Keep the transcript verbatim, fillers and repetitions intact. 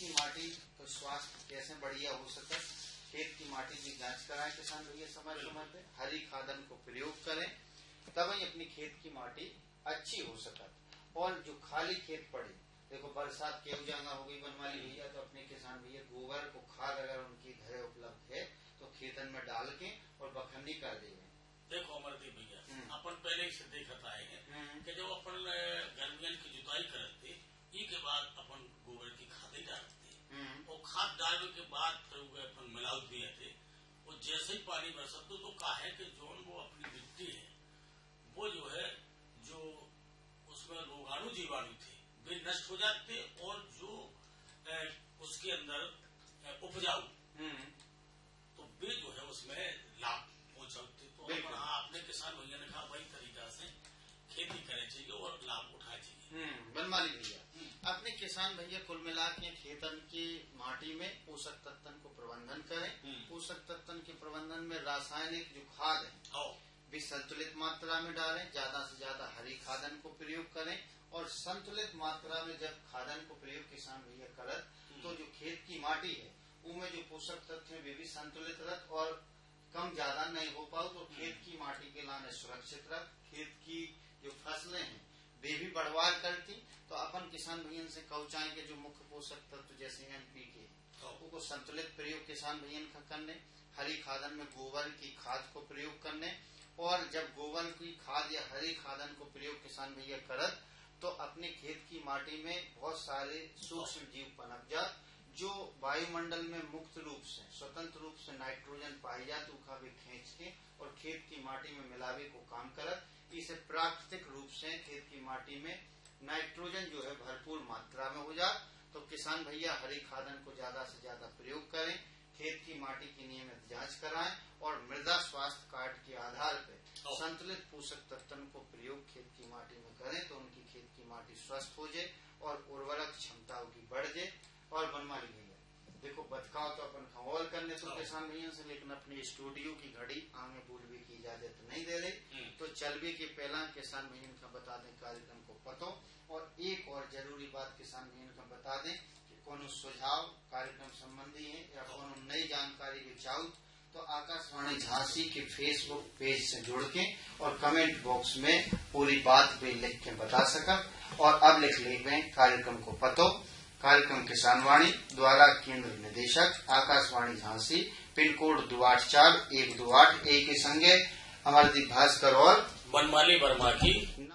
की माटी तो स्वास्थ्य कैसे बढ़िया हो सके, खेत की माटी की जांच कराएं किसान भैया समय समय पे, हरी खादन को प्रयोग करें, तब ही अपनी खेत की माटी अच्छी हो सके। और जो खाली खेत पड़े, देखो बरसात के उजांगा हो गई बनवाली भैया, तो अपने किसान भैया गोबर को खाद अगर उनकी घरे उपलब्ध है तो खेतन में डाल के और बखन्नी कर देंगे। देखो अमरदीप भैया, अपन पहले से देखत आए हैं कि जब अपन गर्मियन की जुताई करते ई के बाद अपन गोबर की खाद डालते और खाद डालने के बाद फिर अपन मिलावट भी आते, और जैसे ही पानी बरसते तो कहा है कि जो वो अपनी मिट्टी है वो जो है जो उसमें रोगाणु जीवाणु थे वे नष्ट हो जाते, और जो ए, उसके अंदर उपजाऊ तो वे जो है उसमें लाभ पहुंचाते। तो हाँ, अपने किसान भैया ने कहा वही तरीका से खेती करनी चाहिए और लाभ उठाना चाहिए। बनवाली भैया, अपने किसान भैया कुल मिला के खेतन की माटी में पोषक तत्वन को प्रबंधन करें। पोषक तत्वन के प्रबंधन में रासायनिक जो खाद है भी संतुलित मात्रा में डालें, ज्यादा से ज्यादा हरी खादन को प्रयोग करें, और संतुलित मात्रा में जब खादन को प्रयोग किसान भैया करें तो जो खेत की माटी है उनमें जो पोषक तत्व है वे भी संतुलित रख और कम ज्यादा नहीं हो पाओ, तो खेत की माटी के लाने सुरक्षित रख, खेत की जो फसलें हैं वे भी बढ़वार करती। तो अपन किसान भैया से कहचाएं के जो मुख्य पोषक तत्व जैसे एनपीके को संतुलित प्रयोग किसान भैया का करने, हरी खादन में गोबर की खाद को प्रयोग करने, और जब गोबर की खाद या हरी खादन को प्रयोग किसान भैया करत तो अपने खेत की माटी में बहुत सारे सूक्ष्म जीव पनप जात जो वायुमंडल में मुक्त रूप से स्वतंत्र रूप से नाइट्रोजन पाई जाती, उका भी खींच के और खेत की माटी में मिलावे को काम करत। इसे प्राकृतिक रूप से खेत की माटी में नाइट्रोजन जो है भरपूर मात्रा में हो जाए। तो किसान भैया हरी खादन को ज्यादा से ज्यादा प्रयोग करें, खेत की माटी की नियमित जांच कराएं, और मृदा स्वास्थ्य कार्ड के आधार पर संतुलित पोषक तत्व को प्रयोग खेत की माटी में करें तो उनकी खेत की माटी स्वस्थ हो जाए और उर्वरक क्षमता की बढ़ जाए। और बनवाली भैया देखो बदकाव तो अपन खवल करने तो किसान भैया से, लेकिन अपने स्टूडियो की घड़ी आगे बोलने की इजाजत नहीं दे रहे, तो चलवे के पहला किसान भैया का बता दें कार्यक्रम को पतो। और एक और जरूरी बात किसान भैया का बता दें कि कोनो सुझाव कार्यक्रम संबंधी है या कोनो नई जानकारी भी चाहो तो आकाशवाणी झांसी के फेसबुक पेज से जुड़ के और कमेंट बॉक्स में पूरी बात भी लिख के बता सका। और अब लिख ले कार्यक्रम को पतो, कार्यक्रम किसानवाणी द्वारा केंद्र निदेशक आकाशवाणी झांसी, पिन कोड दो आठ चार एक दो आठ एक के संगे अमरदीप भास्कर और बनमाली वर्मा की